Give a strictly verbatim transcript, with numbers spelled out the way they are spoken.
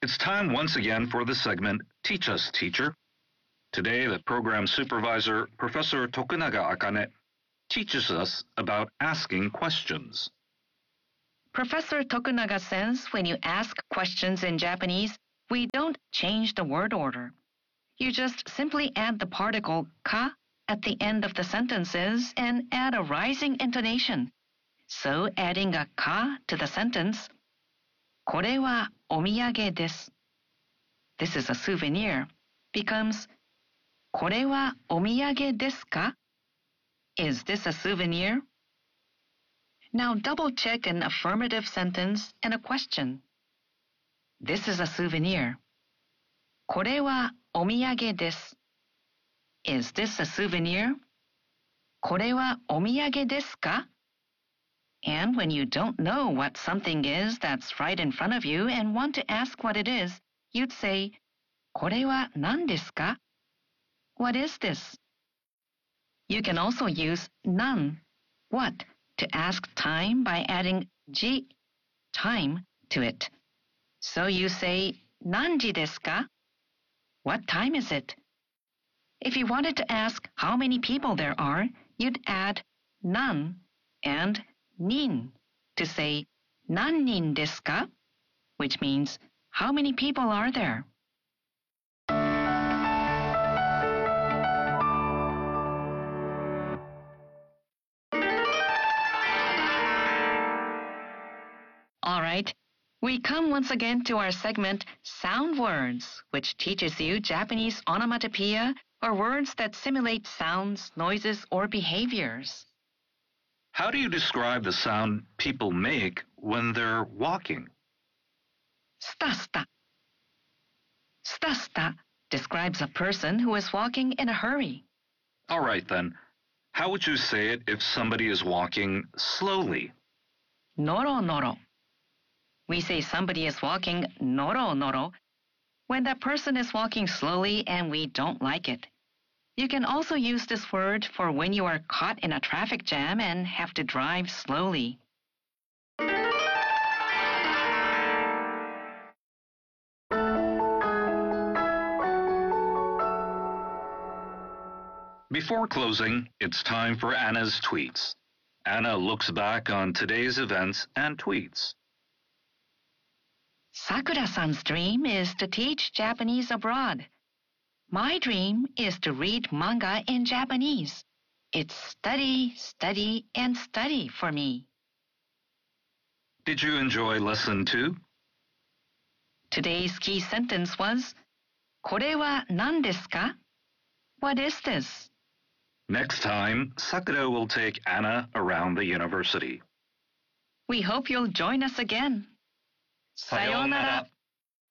It's time once again for the segment Teach Us, Teacher. Today, the program supervisor, Professor Tokunaga Akane, teaches us about asking questions. Professor Tokunaga says when you ask questions in Japanese, we don't change the word order. You just simply add the particle ka at the end of the sentences and add a rising intonation. So adding a ka to the sentence, これはお土産です. This is a souvenir, becomes これはお土産ですか? Is this a souvenir? Now double check an affirmative sentence and a question. This is a souvenir. これはお土産です. Is this a souvenir? これはお土産ですか? And when you don't know what something is that's right in front of you and want to ask what it is, you'd say, これは何ですか? What is this? You can also use 何, what, to ask time by adding じ, time, to it. So you say, 何時ですか? What time is it? If you wanted to ask how many people there are, you'd add 何 and 人 to say 何人ですか? Which means how many people are there? All right, we come once again to our segment Sound Words, which teaches you Japanese onomatopoeia or words that simulate sounds, noises, or behaviors. How do you describe the sound people make when they're walking? Sta-sta. Sta-sta describes a person who is walking in a hurry. All right, then. How would you say it if somebody is walking slowly? Noro-noro. We say somebody is walking noro-noro when that person is walking slowly and we don't like it. You can also use this word for when you are caught in a traffic jam and have to drive slowly. Before closing, it's time for Anna's tweets. Anna looks back on today's events and tweets. Sakura-san's dream is to teach Japanese abroad. My dream is to read manga in Japanese. It's study, study, and study for me. Did you enjoy lesson two? Today's key sentence was, これは何ですか? What is this? Next time, Sakura will take Anna around the university. We hope you'll join us again. さようなら。